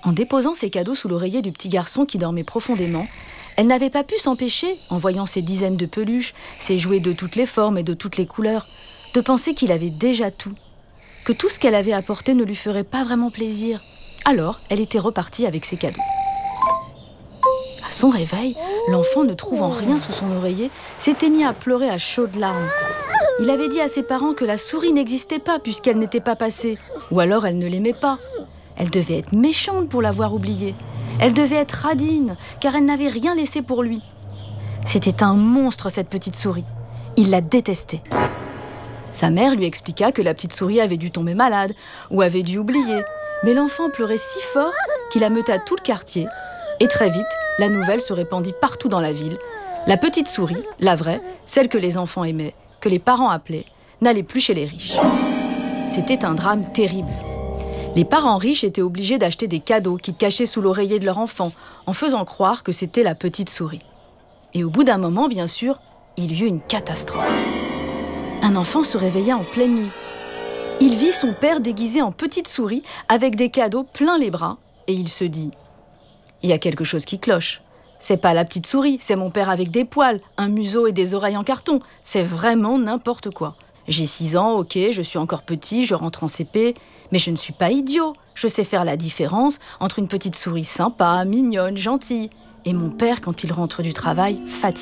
En déposant ses cadeaux sous l'oreiller du petit garçon qui dormait profondément, elle n'avait pas pu s'empêcher, en voyant ces dizaines de peluches, ces jouets de toutes les formes et de toutes les couleurs, de penser qu'il avait déjà tout, que tout ce qu'elle avait apporté ne lui ferait pas vraiment plaisir. Alors, elle était repartie avec ses cadeaux. À son réveil, l'enfant, ne trouvant rien sous son oreiller, s'était mis à pleurer à chaudes larmes. Il avait dit à ses parents que la souris n'existait pas puisqu'elle n'était pas passée, ou alors elle ne l'aimait pas. Elle devait être méchante pour l'avoir oubliée. Elle devait être radine, car elle n'avait rien laissé pour lui. C'était un monstre, cette petite souris. Il la détestait. Sa mère lui expliqua que la petite souris avait dû tomber malade ou avait dû oublier. Mais l'enfant pleurait si fort qu'il ameuta tout le quartier. Et très vite, la nouvelle se répandit partout dans la ville. La petite souris, la vraie, celle que les enfants aimaient, que les parents appelaient, n'allait plus chez les riches. C'était un drame terrible. Les parents riches étaient obligés d'acheter des cadeaux qu'ils cachaient sous l'oreiller de leur enfant, en faisant croire que c'était la petite souris. Et au bout d'un moment, bien sûr, il y eut une catastrophe. Un enfant se réveilla en pleine nuit. Il vit son père déguisé en petite souris, avec des cadeaux plein les bras, et il se dit « Il y a quelque chose qui cloche. C'est pas la petite souris, c'est mon père avec des poils, un museau et des oreilles en carton. C'est vraiment n'importe quoi. J'ai 6 ans, ok, je suis encore petit, je rentre en CP, mais je ne suis pas idiot. Je sais faire la différence entre une petite souris sympa, mignonne, gentille, et mon père quand il rentre du travail, fatigué. »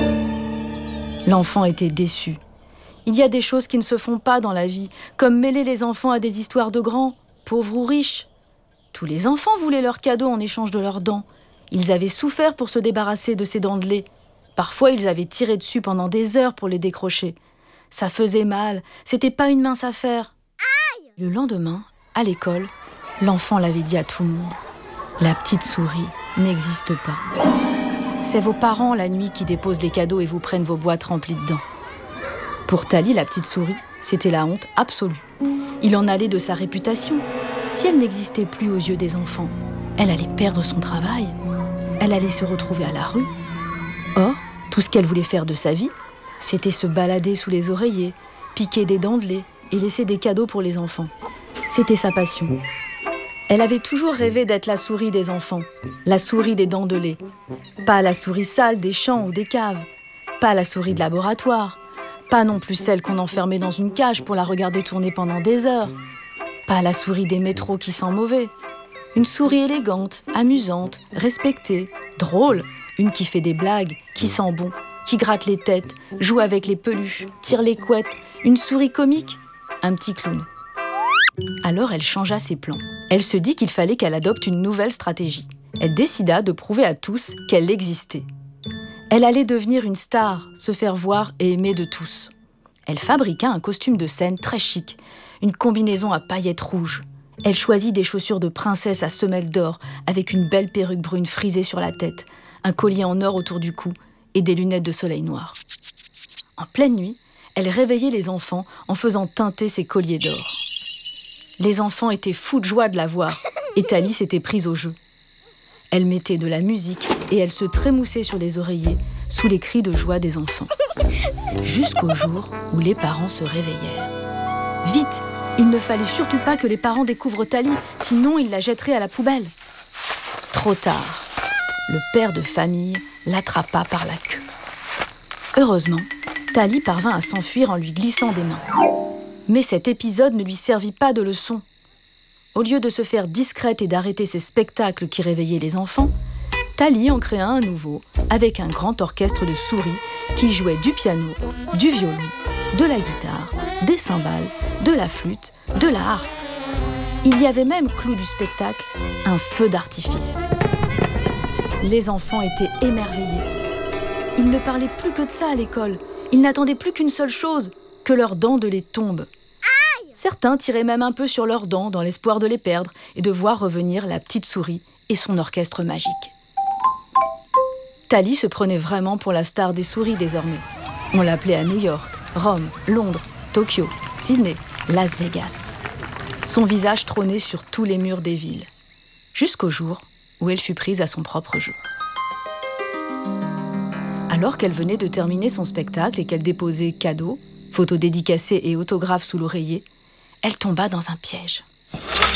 L'enfant était déçu. Il y a des choses qui ne se font pas dans la vie, comme mêler les enfants à des histoires de grands, pauvres ou riches. Tous les enfants voulaient leurs cadeaux en échange de leurs dents. Ils avaient souffert pour se débarrasser de ces dents de lait. Parfois, ils avaient tiré dessus pendant des heures pour les décrocher. Ça faisait mal, c'était pas une mince affaire. Aïe ! Le lendemain, à l'école, l'enfant l'avait dit à tout le monde. La petite souris n'existe pas. C'est vos parents la nuit qui déposent les cadeaux et vous prennent vos boîtes remplies de dents. Pour Thalie, la petite souris, c'était la honte absolue. Il en allait de sa réputation. Si elle n'existait plus aux yeux des enfants, elle allait perdre son travail. Elle allait se retrouver à la rue. Or, tout ce qu'elle voulait faire de sa vie, c'était se balader sous les oreillers, piquer des dents de lait et laisser des cadeaux pour les enfants. C'était sa passion. Elle avait toujours rêvé d'être la souris des enfants, la souris des dents de lait. Pas la souris sale des champs ou des caves, pas la souris de laboratoire, pas non plus celle qu'on enfermait dans une cage pour la regarder tourner pendant des heures, pas la souris des métros qui sent mauvais. Une souris élégante, amusante, respectée, drôle, une qui fait des blagues, qui sent bon, qui gratte les têtes, joue avec les peluches, tire les couettes, une souris comique, un petit clown. Alors elle changea ses plans. Elle se dit qu'il fallait qu'elle adopte une nouvelle stratégie. Elle décida de prouver à tous qu'elle existait. Elle allait devenir une star, se faire voir et aimer de tous. Elle fabriqua un costume de scène très chic, une combinaison à paillettes rouges. Elle choisit des chaussures de princesse à semelles d'or, avec une belle perruque brune frisée sur la tête, un collier en or autour du cou et des lunettes de soleil noir. En pleine nuit, elle réveillait les enfants en faisant teinter ses colliers d'or. Les enfants étaient fous de joie de la voir, et Thalie s'était prise au jeu. Elle mettait de la musique et elle se trémoussait sur les oreillers sous les cris de joie des enfants. Jusqu'au jour où les parents se réveillèrent. Vite, il ne fallait surtout pas que les parents découvrent Thalie, sinon ils la jetteraient à la poubelle. Trop tard, le père de famille l'attrapa par la queue. Heureusement, Thalie parvint à s'enfuir en lui glissant des mains. Mais cet épisode ne lui servit pas de leçon. Au lieu de se faire discrète et d'arrêter ces spectacles qui réveillaient les enfants, Thalie en créa un nouveau, avec un grand orchestre de souris qui jouait du piano, du violon, de la guitare, des cymbales, de la flûte, de la harpe. Il y avait même, clou du spectacle, un feu d'artifice. Les enfants étaient émerveillés. Ils ne parlaient plus que de ça à l'école. Ils n'attendaient plus qu'une seule chose, que leurs dents de lait tombent. Certains tiraient même un peu sur leurs dents dans l'espoir de les perdre et de voir revenir la petite souris et son orchestre magique. Thalie se prenait vraiment pour la star des souris désormais. On l'appelait à New York, Rome, Londres, Tokyo, Sydney, Las Vegas. Son visage trônait sur tous les murs des villes, jusqu'au jour où elle fut prise à son propre jeu. Alors qu'elle venait de terminer son spectacle et qu'elle déposait cadeaux, photos dédicacées et autographes sous l'oreiller, elle tomba dans un piège.